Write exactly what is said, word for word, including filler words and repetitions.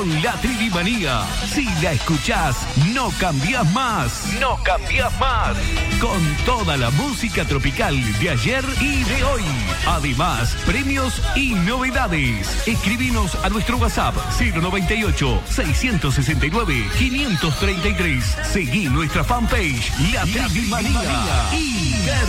con la Trivimanía. Si la escuchás, no cambiás más. No cambiás más. Con toda la música tropical de ayer y de hoy. Además, premios y novedades. Escribinos a nuestro WhatsApp cero noventa y ocho, seiscientos sesenta y nueve, quinientos treinta y tres. Seguí nuestra fanpage La Trivimanía. Y